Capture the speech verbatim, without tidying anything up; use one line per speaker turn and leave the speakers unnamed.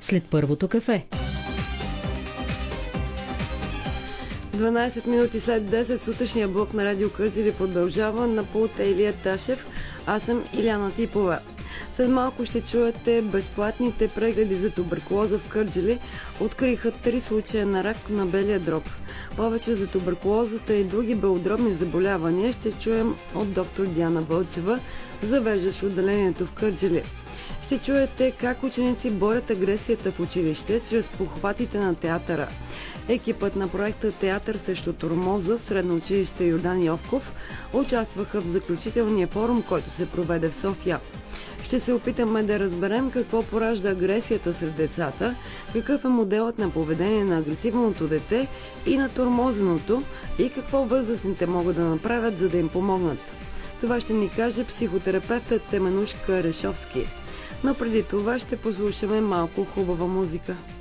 след първото кафе.
дванайсет минути след десет сутрешния блок на Радио Кърджали продължава. На пулта Илия Ташев. Аз съм Иляна Типова. След малко ще чуете безплатните прегледи за туберкулоза в Кърджали. Откриха три случая на рак на белия дроб. Повече за туберкулозата и други белодробни заболявания ще чуем от доктор Диана Вълчева, завеждащ отделението в Кърджали. Ще чуете как ученици борят агресията в училище чрез похватите на театъра. Екипът на проекта Театър срещу тормоза в Средно училище Йордан Йовков участваха в заключителния форум, който се проведе в София. Ще се опитаме да разберем какво поражда агресията сред децата, какъв е моделът на поведение на агресивното дете и на тормозеното и какво възрастните могат да направят, за да им помогнат. Това ще ни каже психотерапевтът Теменушка Решовски. Но преди това ще послушаме малко хубава музика.